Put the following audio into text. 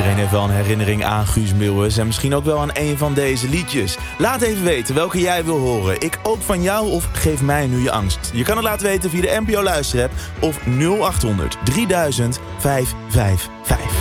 Iedereen heeft wel een herinnering aan Guus Meeuwis en misschien ook wel aan een van deze liedjes. Laat even weten welke jij wil horen. Ik ook van jou of geef mij nu je angst. Je kan het laten weten via de NPO Luisterapp of 0800 3000 555.